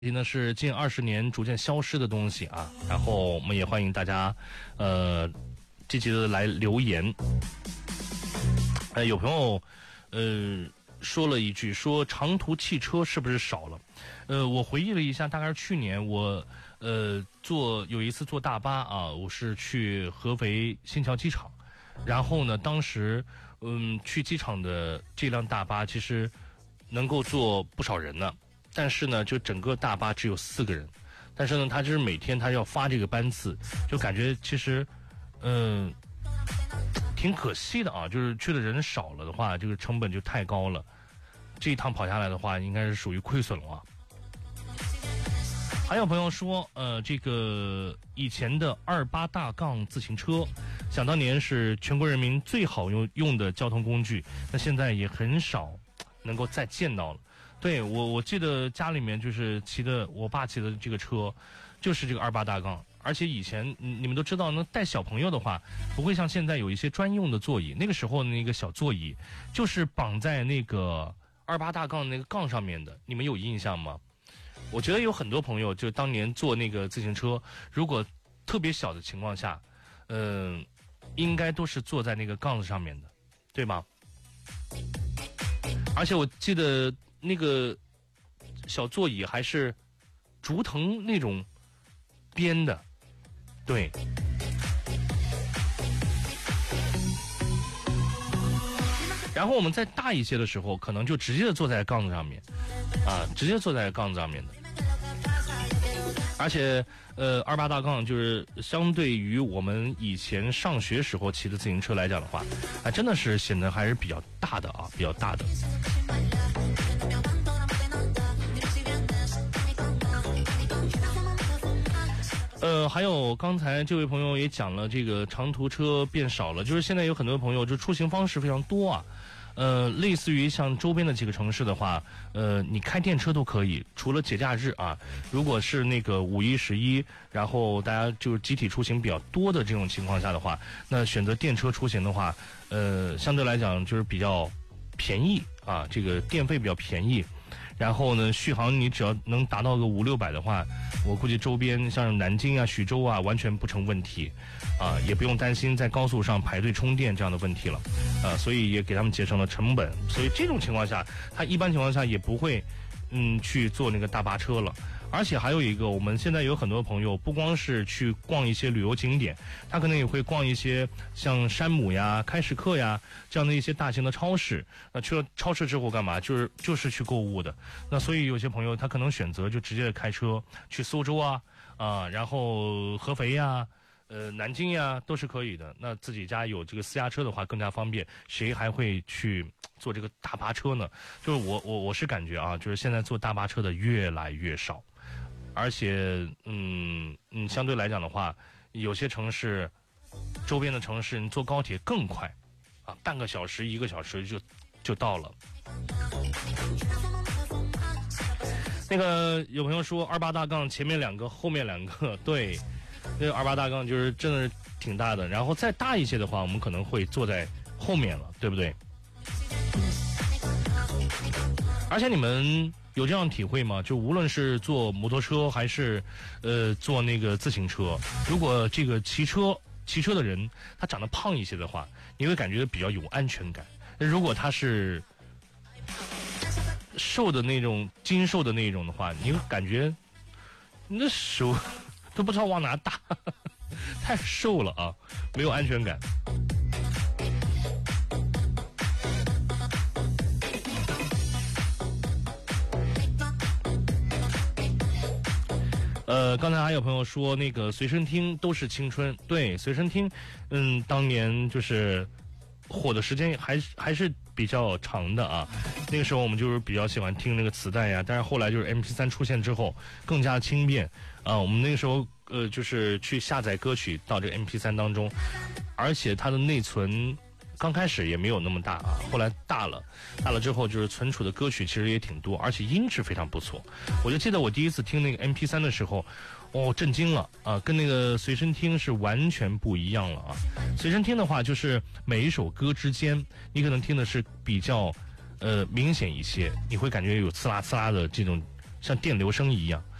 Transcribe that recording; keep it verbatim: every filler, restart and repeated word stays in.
呢是近二十年逐渐消失的东西啊，然后我们也欢迎大家，呃，积极的来留言。呃，有朋友，呃，说了一句，说长途汽车是不是少了？呃，我回忆了一下，大概是去年我，呃，坐有一次坐大巴啊，我是去合肥新桥机场，然后呢，当时，嗯，去机场的这辆大巴其实能够坐不少人呢。但是呢，就整个大巴只有四个人，但是呢，他就是每天他要发这个班次，就感觉其实，嗯、呃，挺可惜的啊。就是去的人少了的话，这个成本就太高了，这一趟跑下来的话，应该是属于亏损了啊。还有朋友说，呃，这个以前的二八大杠自行车，想当年是全国人民最好用用的交通工具，那现在也很少能够再见到了。对，我我记得家里面就是骑的，我爸骑的这个车，就是这个二八大杠。而且以前你们都知道，那带小朋友的话，不会像现在有一些专用的座椅。那个时候那个小座椅就是绑在那个二八大杠那个杠上面的，你们有印象吗？我觉得有很多朋友就当年坐那个自行车，如果特别小的情况下，嗯、呃，应该都是坐在那个杠子上面的，对吗？而且我记得那个小座椅还是竹藤那种编的，对。然后我们再大一些的时候，可能就直接坐在杠子上面，啊，直接坐在杠子上面的。而且，呃，二八大杠就是相对于我们以前上学时候骑的自行车来讲的话，还真的是显得还是比较大的啊，比较大的。呃，还有刚才这位朋友也讲了，这个长途车变少了，就是现在有很多朋友就出行方式非常多啊。呃，类似于像周边的几个城市的话，呃，你开电车都可以，除了节假日啊，如果是那个五一、十一，然后大家就是集体出行比较多的这种情况下的话，那选择电车出行的话，呃，相对来讲就是比较便宜啊，这个电费比较便宜。然后呢，续航你只要能达到个五六百的话，我估计周边像南京啊、徐州啊，完全不成问题，啊，也不用担心在高速上排队充电这样的问题了，啊，所以也给他们节省了成本。所以这种情况下，他一般情况下也不会，嗯，去坐那个大巴车了。而且还有一个，我们现在有很多朋友，不光是去逛一些旅游景点，他可能也会逛一些像山姆呀、开市客呀这样的一些大型的超市。那去了超市之后干嘛？就是就是去购物的。那所以有些朋友他可能选择就直接开车去苏州啊啊，然后合肥呀、呃南京呀都是可以的。那自己家有这个私家车的话更加方便，谁还会去坐这个大巴车呢？就是我我我是感觉啊，就是现在坐大巴车的越来越少。而且，嗯嗯，相对来讲的话，有些城市，周边的城市，你坐高铁更快，啊，半个小时、一个小时就就到了。那个有朋友说，二八大杠前面两个，后面两个，对，那个二八大杠就是真的是挺大的。然后再大一些的话，我们可能会坐在后面了，对不对？而且你们有这样体会吗？就无论是坐摩托车还是呃坐那个自行车，如果这个骑车骑车的人他长得胖一些的话，你会感觉比较有安全感。如果他是瘦的那种精瘦的那种的话，你会感觉你的手都不知道往哪打，太瘦了啊，没有安全感。呃，刚才还有朋友说那个随身听都是青春，对，随身听，嗯，当年就是火的时间还还是比较长的啊。那个时候我们就是比较喜欢听那个磁带呀，但是后来就是 M P 三 出现之后更加轻便啊。我们那个时候呃就是去下载歌曲到这个 M P 三 当中，而且它的内存刚开始也没有那么大啊，后来大了，大了之后就是存储的歌曲其实也挺多，而且音质非常不错。我就记得我第一次听那个 M P 三 的时候，哦，震惊了啊，跟那个随身听是完全不一样了啊。随身听的话，就是每一首歌之间，你可能听的是比较呃明显一些，你会感觉有刺啦刺啦的这种像电流声一样。